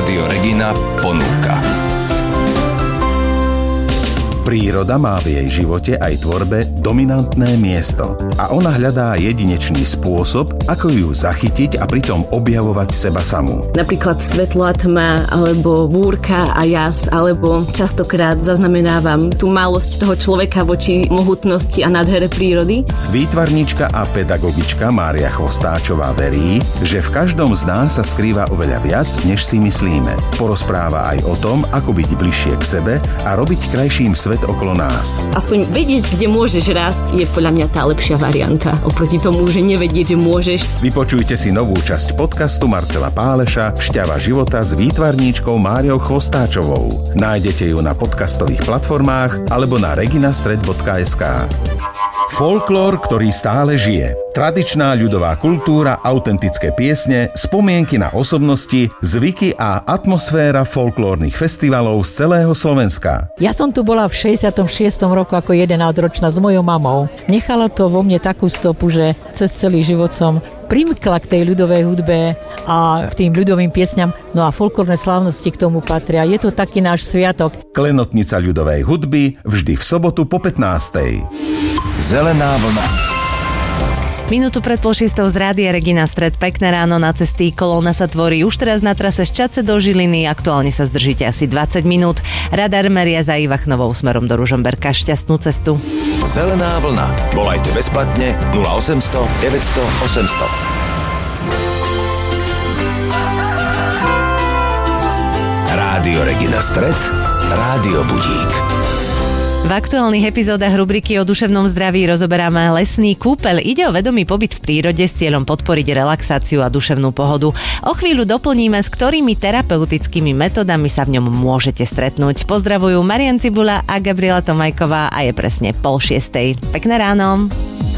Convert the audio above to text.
Rádio Regina ponúka. Príroda má v jej živote aj tvorbe dominantné miesto a ona hľadá jedinečný spôsob, ako ju zachytiť a pritom objavovať seba samú. Napríklad svetlo a tma, alebo búrka a jas, alebo častokrát zaznamenávam tú malosť toho človeka voči mohutnosti a nádhere prírody. Výtvarníčka a pedagogička Mária Chvostáčová verí, že v každom z nás sa skrýva oveľa viac, než si myslíme. Porozpráva aj o tom, ako byť bližšie k sebe a robiť krajším svet okolo nás. Aspoň vedieť, kde môžeš rásť, je podľa mňa tá lepšia varianta. Oproti tomu, že nevedieť, že môžeš. Vypočujte si novú časť podcastu Marcela Páleša Šťava života s výtvarníčkou Máriou Chvostáčovou. Nájdete ju na podcastových platformách alebo na reginastred.sk. Folklór, ktorý stále žije. Tradičná ľudová kultúra, autentické piesne, spomienky na osobnosti, zvyky a atmosféra folklórnych festivalov z celého Slovenska. Ja som tu bola v 66. roku ako 11-ročná s mojou mamou. Nechalo to vo mne takú stopu, že cez celý život som primkla k tej ľudovej hudbe a k tým ľudovým piesňam. No a folklórne slávnosti k tomu patria. Je to taký náš sviatok. Klenotnica ľudovej hudby vždy v sobotu po 15:00. Zelená vlna. Minútu pred 5:30 z Rádia Regina Stred. Pekné ráno na cesty. Kolóna sa tvorí už teraz na trase z Čadce do Žiliny. Aktuálne sa zdržíte asi 20 minút. Radar meria za Ivachnovou smerom do Ružomberka. Šťastnú cestu. Zelená vlna. Volajte bezplatne 0800 900 800. Rádio Regina Stred. Rádio Budík. V aktuálnych epizódach rubriky o duševnom zdraví rozoberáme lesný kúpeľ. Ide o vedomý pobyt v prírode s cieľom podporiť relaxáciu a duševnú pohodu. O chvíľu doplníme, s ktorými terapeutickými metodami sa v ňom môžete stretnúť. Pozdravujú Marian Cibula a Gabriela Tomajková a je presne 5:30. Pekné ráno.